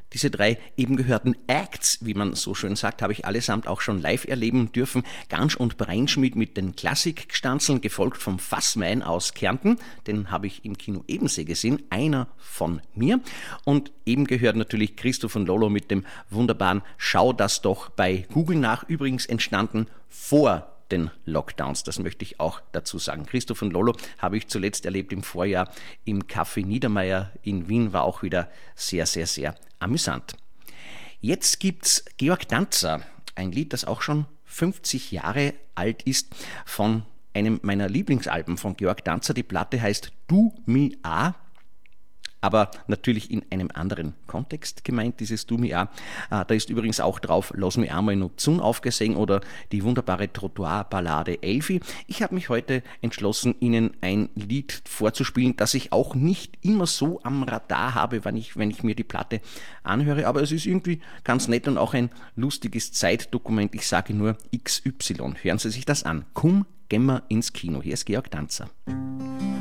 Diese 3 eben gehörten Acts, wie man so schön sagt, habe ich allesamt auch schon live erleben dürfen. Gansch und Breinschmidt mit den Klassikstanzeln, gefolgt vom Fassmein aus Kärnten. Den habe ich im Kino Ebensee gesehen, einer von mir. Und eben gehört natürlich Christoph und Lolo mit dem wunderbaren Schau das doch bei Google nach. Übrigens entstanden vor den Lockdowns, das möchte ich auch dazu sagen. Christoph und Lolo habe ich zuletzt erlebt im Vorjahr im Café Niedermeyer in Wien, war auch wieder sehr, sehr, sehr amüsant. Jetzt gibt's Georg Danzer, ein Lied, das auch schon 50 Jahre alt ist, von einem meiner Lieblingsalben von Georg Danzer. Die Platte heißt Du mi a, aber natürlich in einem anderen Kontext gemeint, dieses Du mi a. Da ist übrigens auch drauf Lass mi einmal noch Zun aufgesehen oder die wunderbare Trottoir-Ballade Elfi. Ich habe mich heute entschlossen, Ihnen ein Lied vorzuspielen, das ich auch nicht immer so am Radar habe, wenn ich mir die Platte anhöre, aber es ist irgendwie ganz nett und auch ein lustiges Zeitdokument. Ich sage nur XY. Hören Sie sich das an. Komm, gehen wir ins Kino. Hier ist Georg Danzer.